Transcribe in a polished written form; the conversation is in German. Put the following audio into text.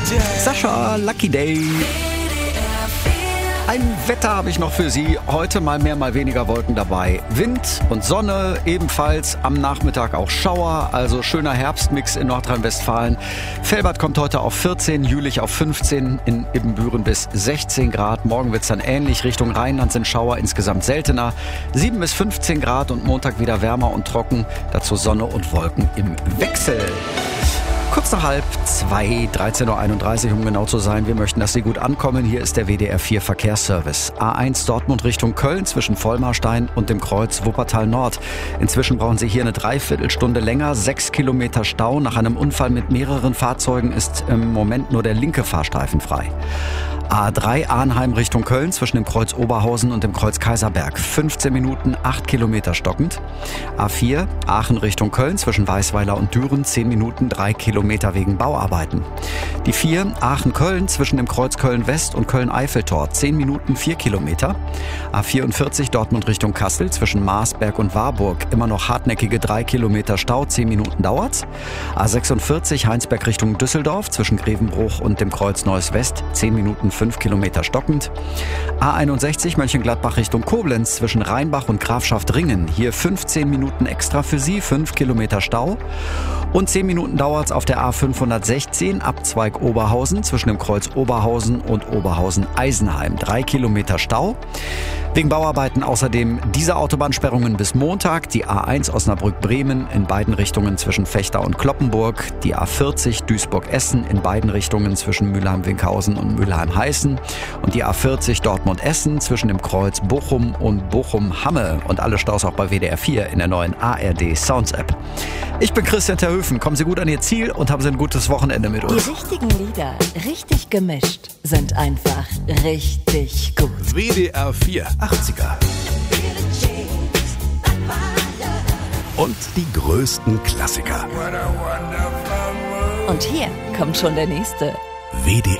Sascha, Lucky Day. Ein Wetter habe ich noch für Sie. Heute mal mehr, mal weniger Wolken dabei. Wind und Sonne, ebenfalls am Nachmittag auch Schauer, also schöner Herbstmix in Nordrhein-Westfalen. Velbert kommt heute auf 14, Jülich auf 15, in Ibbenbüren bis 16 Grad. Morgen wird es dann ähnlich. Richtung Rheinland sind Schauer insgesamt seltener. 7 bis 15 Grad und Montag wieder wärmer und trocken. Dazu Sonne und Wolken im Wechsel. Kurz nach 1:30, 13.31 Uhr, um genau zu sein. Wir möchten, dass Sie gut ankommen. Hier ist der WDR 4 Verkehrsservice. A1 Dortmund Richtung Köln zwischen Vollmarstein und dem Kreuz Wuppertal Nord. Inzwischen brauchen Sie hier eine Dreiviertelstunde länger. 6 Kilometer Stau. Nach einem Unfall mit mehreren Fahrzeugen ist im Moment nur der linke Fahrstreifen frei. A3 Arnheim Richtung Köln zwischen dem Kreuz Oberhausen und dem Kreuz Kaiserberg. 15 Minuten, 8 Kilometer stockend. A4 Aachen Richtung Köln zwischen Weißweiler und Düren. 10 Minuten, 3 Kilometer wegen Bauarbeiten. Die 4 Aachen-Köln zwischen dem Kreuz Köln-West und Köln-Eiffeltor. 10 Minuten, 4 Kilometer. A44 Dortmund Richtung Kassel zwischen Marsberg und Warburg. Immer noch hartnäckige 3 Kilometer Stau. 10 Minuten dauert's. A46 Heinsberg Richtung Düsseldorf zwischen Grevenbruch und dem Kreuz Neuss West. 10 Minuten, 5 Kilometer stockend. A61 Mönchengladbach Richtung Koblenz zwischen Rheinbach und Grafschaft-Ringen. Hier 15 Minuten extra für Sie, 5 Kilometer Stau. Und 10 Minuten dauert es auf der A516 Abzweig Oberhausen zwischen dem Kreuz Oberhausen und Oberhausen-Eisenheim. 3 Kilometer Stau. Wegen Bauarbeiten außerdem diese Autobahnsperrungen bis Montag. Die A1 Osnabrück-Bremen in beiden Richtungen zwischen Vechta und Kloppenburg. Die A40 Duisburg-Essen in beiden Richtungen zwischen Mülheim-Winkhausen und Mülheim-Heißen. Und die A40 Dortmund-Essen zwischen dem Kreuz Bochum und Bochum-Hamme. Und alle Staus auch bei WDR 4 in der neuen ARD Sounds App. Ich bin Christian Terhöfen. Kommen Sie gut an Ihr Ziel und haben Sie ein gutes Wochenende mit uns. Die richtigen Lieder, richtig gemischt, sind einfach richtig gut. WDR 4 80er. Und die größten Klassiker. Und hier kommt schon der nächste. WDR